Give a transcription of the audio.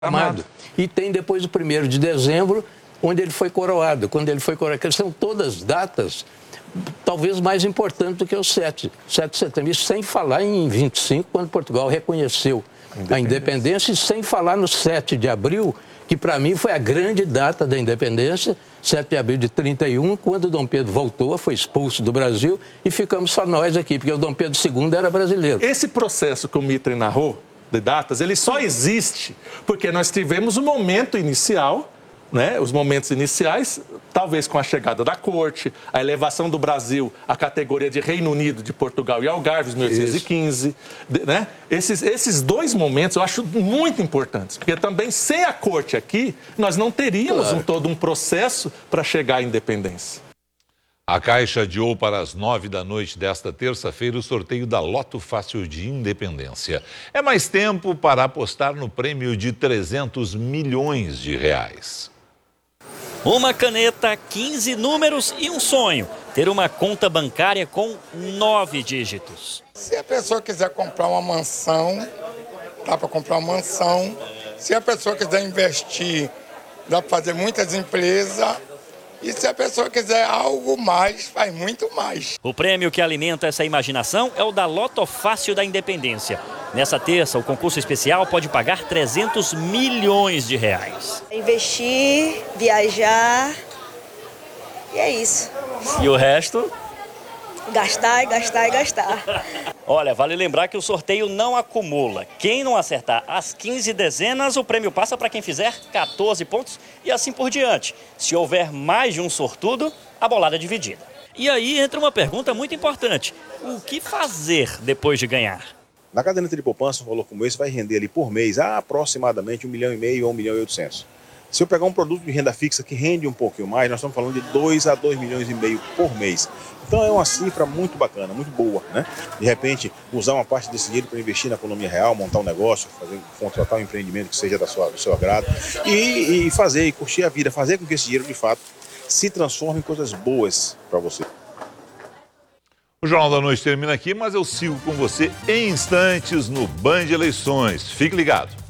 Amado. E tem depois o 1º de dezembro, onde ele foi coroado. Quando ele foi coroado, são todas datas, talvez mais importantes do que o 7 de setembro. Isso sem falar em 25, quando Portugal reconheceu a independência, e sem falar no 7 de abril, que para mim foi a grande data da independência, 7 de abril de 31, quando Dom Pedro voltou, foi expulso do Brasil e ficamos só nós aqui, porque o Dom Pedro II era brasileiro. Esse processo que o Mitre narrou, de datas, ele só existe porque nós tivemos o momento inicial, né, os momentos iniciais, talvez com a chegada da corte, a elevação do Brasil à categoria de Reino Unido, de Portugal e Algarves, 1815. Né? Esses dois momentos eu acho muito importantes, porque também sem a corte aqui, nós não teríamos todo um processo para chegar à independência. A Caixa adiou para as 9 da noite desta terça-feira o sorteio da Loto Fácil de Independência. É mais tempo para apostar no prêmio de 300 milhões de reais. Uma caneta, 15 números e um sonho: ter uma conta bancária com 9 dígitos. Se a pessoa quiser comprar uma mansão, dá para comprar uma mansão. Se a pessoa quiser investir, dá para fazer muitas empresas. E se a pessoa quiser algo mais, faz muito mais. O prêmio que alimenta essa imaginação é o da Loto Fácil da Independência. Nessa terça, o concurso especial pode pagar 300 milhões de reais. Investir, viajar, e é isso. E o resto? Gastar, gastar e gastar. Olha, vale lembrar que o sorteio não acumula. Quem não acertar as 15 dezenas, o prêmio passa para quem fizer 14 pontos e assim por diante. Se houver mais de um sortudo, a bolada é dividida. E aí entra uma pergunta muito importante: o que fazer depois de ganhar? Na caderneta de poupança, um valor como esse vai render ali por mês aproximadamente 1,5 milhão ou 1,8 milhões. Se eu pegar um produto de renda fixa que rende um pouquinho mais, nós estamos falando de 2 a 2,5 milhões por mês. Então é uma cifra muito bacana, muito boa, né? De repente, usar uma parte desse dinheiro para investir na economia real, montar um negócio, contratar um empreendimento que seja do seu agrado e fazer, e curtir a vida, fazer com que esse dinheiro, de fato, se transforme em coisas boas para você. O Jornal da Noite termina aqui, mas eu sigo com você em instantes no Band Eleições. Fique ligado.